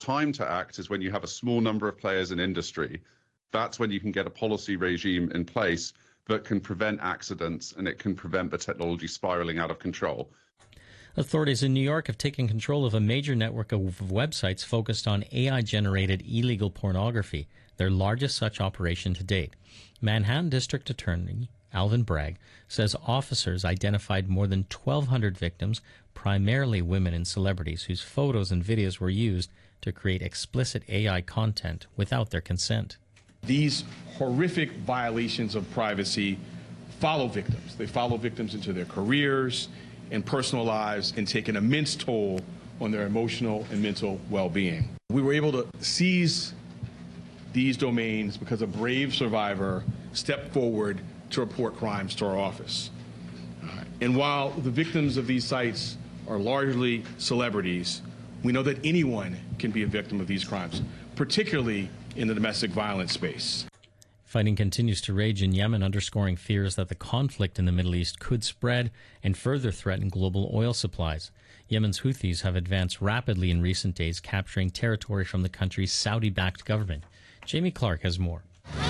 Time to act is when you have a small number of players in industry. That's when you can get a policy regime in place that can prevent accidents and it can prevent the technology spiraling out of control. Authorities in New York have taken control of a major network of websites focused on AI-generated illegal pornography, their largest such operation to date. Manhattan District Attorney Alvin Bragg says officers identified more than 1,200 victims, primarily women and celebrities, whose photos and videos were used to create explicit AI content without their consent. These horrific violations of privacy follow victims. They follow victims into their careers and personal lives and take an immense toll on their emotional and mental well-being. We were able to seize these domains because a brave survivor stepped forward to report crimes to our office. And while the victims of these sites are largely celebrities, we know that anyone can be a victim of these crimes, particularly in the domestic violence space. Fighting continues to rage in Yemen, underscoring fears that the conflict in the Middle East could spread and further threaten global oil supplies. Yemen's Houthis have advanced rapidly in recent days, capturing territory from the country's Saudi-backed government. Jamie Clark has more.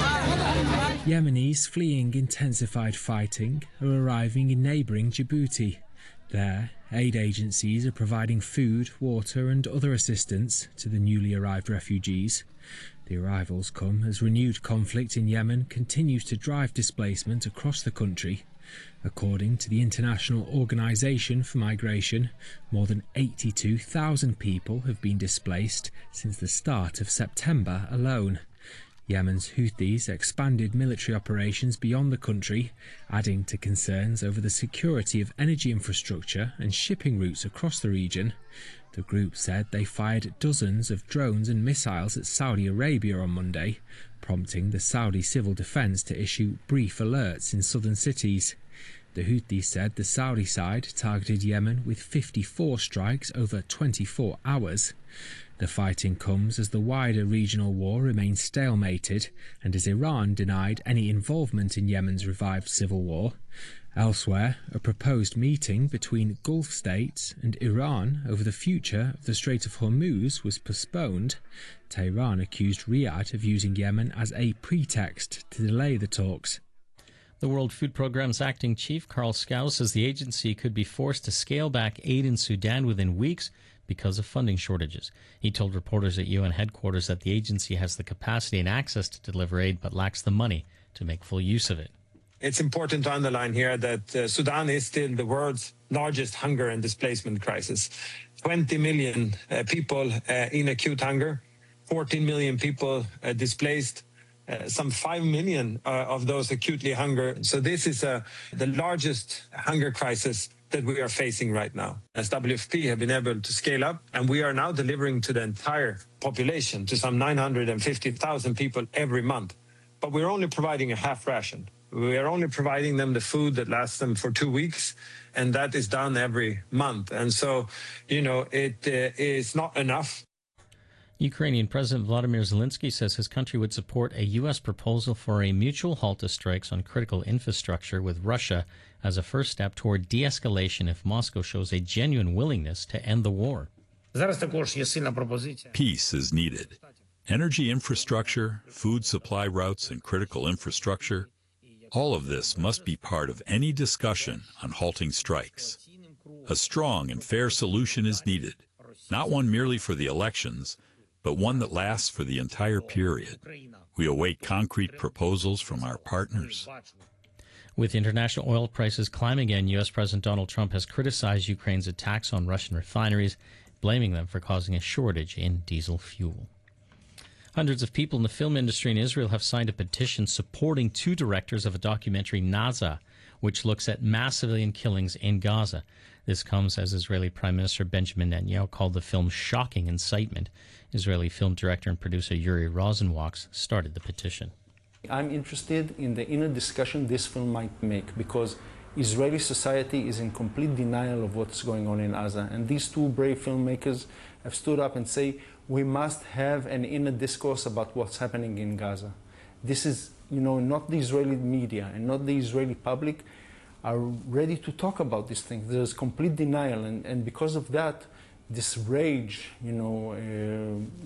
Yemenis fleeing intensified fighting are arriving in neighbouring Djibouti. There, aid agencies are providing food, water and other assistance to the newly arrived refugees. The arrivals come as renewed conflict in Yemen continues to drive displacement across the country. According to the International Organization for Migration, more than 82,000 people have been displaced since the start of September alone. Yemen's Houthis expanded military operations beyond the country, adding to concerns over the security of energy infrastructure and shipping routes across the region. The group said they fired dozens of drones and missiles at Saudi Arabia on Monday, prompting the Saudi civil defense to issue brief alerts in southern cities. The Houthis said the Saudi side targeted Yemen with 54 strikes over 24 hours. The fighting comes as the wider regional war remains stalemated and as Iran denied any involvement in Yemen's revived civil war. Elsewhere, a proposed meeting between Gulf states and Iran over the future of the Strait of Hormuz was postponed. Tehran accused Riyadh of using Yemen as a pretext to delay the talks. The World Food Programme's acting chief, Carl Scow, says the agency could be forced to scale back aid in Sudan within weeks because of funding shortages. He told reporters at UN headquarters that the agency has the capacity and access to deliver aid but lacks the money to make full use of it. It's important to underline here that Sudan is still the world's largest hunger and displacement crisis. 20 million people in acute hunger, 14 million people displaced, some 5 million of those acutely hunger. So this is the largest hunger crisis that we are facing right now. As WFP have been able to scale up, and we are now delivering to the entire population, to some 950,000 people every month. But we're only providing a half ration. We are only providing them the food that lasts them for 2 weeks, and that is done every month. And so, it is not enough. Ukrainian President Vladimir Zelensky says his country would support a U.S. proposal for a mutual halt to strikes on critical infrastructure with Russia as a first step toward de-escalation if Moscow shows a genuine willingness to end the war. Peace is needed. Energy infrastructure, food supply routes, and critical infrastructure, all of this must be part of any discussion on halting strikes. A strong and fair solution is needed, not one merely for the elections, but one that lasts for the entire period. We await concrete proposals from our partners. With international oil prices climbing again, U.S. President Donald Trump has criticized Ukraine's attacks on Russian refineries, blaming them for causing a shortage in diesel fuel. Hundreds of people in the film industry in Israel have signed a petition supporting two directors of a documentary, Naza, which looks at mass civilian killings in Gaza. This comes as Israeli Prime Minister Benjamin Netanyahu called the film shocking incitement. Israeli film director and producer Yuri Rosenwachs started the petition. I'm interested in the inner discussion this film might make, because Israeli society is in complete denial of what's going on in Gaza. And these two brave filmmakers have stood up and say, we must have an inner discourse about what's happening in Gaza. This is, not the Israeli media and not the Israeli public are ready to talk about these things. There's complete denial, and because of that, this rage,